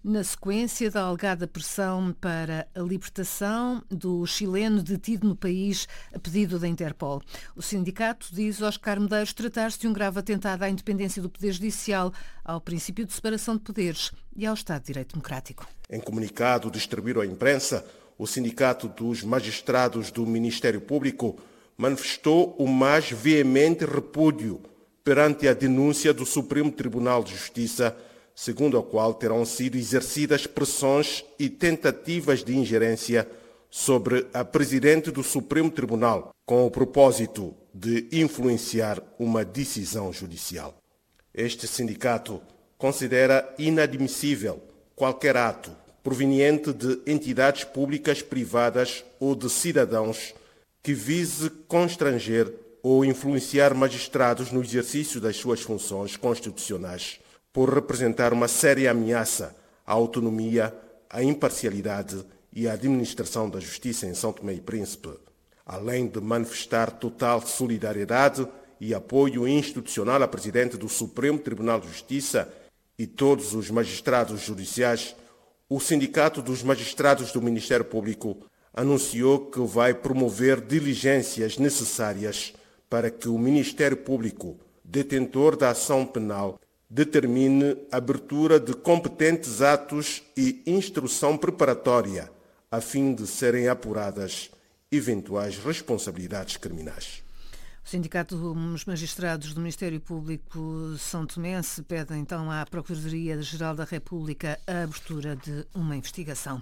na sequência da alegada pressão para a libertação do chileno detido no país a pedido da Interpol. O sindicato diz Oscar Medeiros tratar-se de um grave atentado à independência do Poder Judicial, ao princípio de separação de poderes e ao Estado de Direito Democrático. Em comunicado distribuído à imprensa, o Sindicato dos Magistrados do Ministério Público manifestou o mais veemente repúdio perante a denúncia do Supremo Tribunal de Justiça, segundo a qual terão sido exercidas pressões e tentativas de ingerência sobre a Presidente do Supremo Tribunal, com o propósito de influenciar uma decisão judicial. Este sindicato considera inadmissível qualquer ato proveniente de entidades públicas, privadas ou de cidadãos que vise constranger ou influenciar magistrados no exercício das suas funções constitucionais, por representar uma séria ameaça à autonomia, à imparcialidade e à administração da justiça em São Tomé e Príncipe, além de manifestar total solidariedade e apoio institucional à Presidente do Supremo Tribunal de Justiça e todos os magistrados judiciais. O Sindicato dos Magistrados do Ministério Público anunciou que vai promover diligências necessárias para que o Ministério Público, detentor da ação penal, determine a abertura de competentes atos e instrução preparatória, a fim de serem apuradas eventuais responsabilidades criminais. O Sindicato dos Magistrados do Ministério Público São Tomense pede então à Procuradoria-Geral da República a abertura de uma investigação.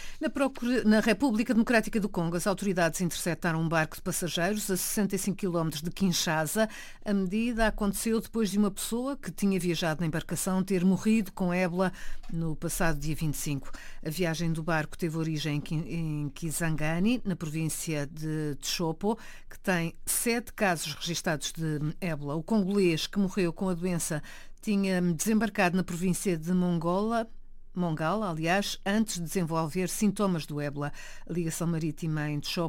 Na República Democrática do Congo, as autoridades interceptaram um barco de passageiros a 65 km de Kinshasa. A medida aconteceu depois de uma pessoa que tinha viajado na embarcação ter morrido com ébola no passado dia 25. A viagem do barco teve origem em Kisangani, na província de Tshopo, que tem 7 casos registados de ébola. O congolês que morreu com a doença tinha desembarcado na província de Mongala, antes de desenvolver sintomas do ébola. A ligação marítima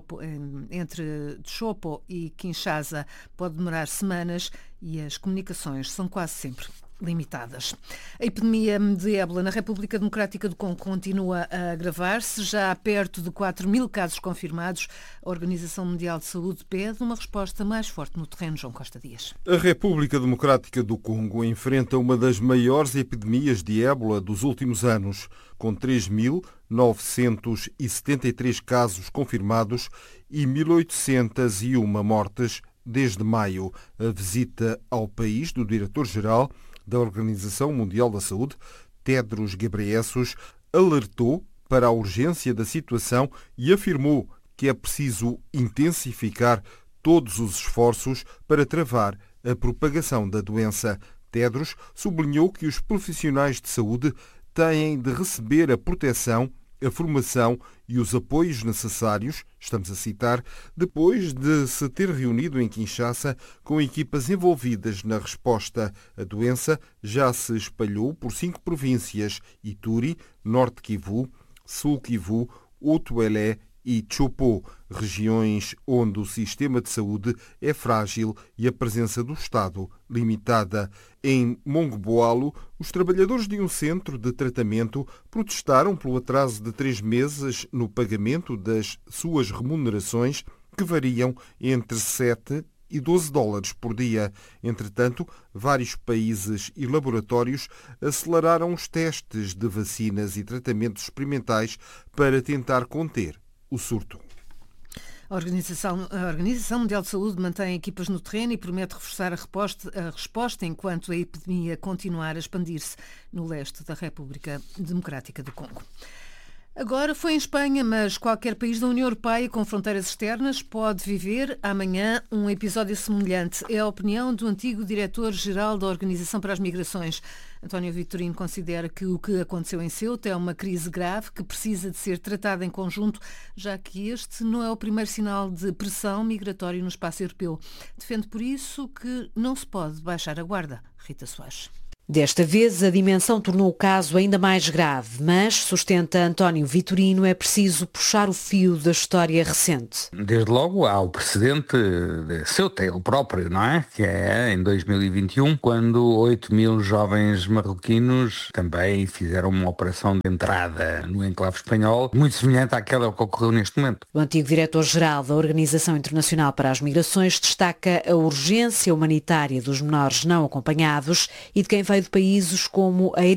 entre Tshopo e Kinshasa pode demorar semanas e as comunicações são quase sempre limitadas. A epidemia de ébola na República Democrática do Congo continua a agravar-se. Já há perto de 4.000 casos confirmados. A Organização Mundial de Saúde pede uma resposta mais forte no terreno. João Costa Dias. A República Democrática do Congo enfrenta uma das maiores epidemias de ébola dos últimos anos, com 3.973 casos confirmados e 1.801 mortes desde maio. A visita ao país do diretor-geral da Organização Mundial da Saúde, Tedros Ghebreyesus, alertou para a urgência da situação e afirmou que é preciso intensificar todos os esforços para travar a propagação da doença. Tedros sublinhou que os profissionais de saúde têm de receber a proteção, a formação e os apoios necessários, estamos a citar, depois de se ter reunido em Kinshasa com equipas envolvidas na resposta. A doença já se espalhou por 5 províncias: Ituri, Norte Kivu, Sul Kivu, Haut-Uélé e Tshopo, regiões onde o sistema de saúde é frágil e a presença do Estado limitada. Em Mongboalo, os trabalhadores de um centro de tratamento protestaram pelo atraso de 3 meses no pagamento das suas remunerações, que variam entre 7 e 12 dólares por dia. Entretanto, vários países e laboratórios aceleraram os testes de vacinas e tratamentos experimentais para tentar conter o surto. A Organização Mundial de Saúde mantém equipas no terreno e promete reforçar a resposta enquanto a epidemia continuar a expandir-se no leste da República Democrática do Congo. Agora foi em Espanha, mas qualquer país da União Europeia com fronteiras externas pode viver amanhã um episódio semelhante. É a opinião do antigo diretor-geral da Organização para as Migrações. António Vitorino considera que o que aconteceu em Ceuta é uma crise grave que precisa de ser tratada em conjunto, já que este não é o primeiro sinal de pressão migratória no espaço europeu. Defende por isso que não se pode baixar a guarda. Rita Soares. Desta vez, a dimensão tornou o caso ainda mais grave, mas, sustenta António Vitorino, é preciso puxar o fio da história recente. Desde logo há o precedente de seu tale próprio, não é? Que é em 2021, quando 8.000 jovens marroquinos também fizeram uma operação de entrada no enclave espanhol, muito semelhante àquela que ocorreu neste momento. O antigo diretor-geral da Organização Internacional para as Migrações destaca a urgência humanitária dos menores não acompanhados e de quem veio de países como a